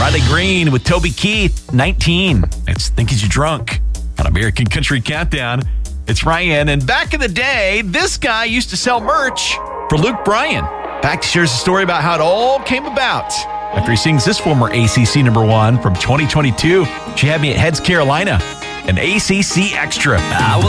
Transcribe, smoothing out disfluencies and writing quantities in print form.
Riley Green with Toby Keith, 19. It's Think Is You Drunk on American Country Countdown. It's Ryan, and back in the day, this guy used to sell merch for Luke Bryan. Back shares a story about how it all came about after he sings this former ACC number one from 2022. She had me at Heads Carolina, an ACC extra. I was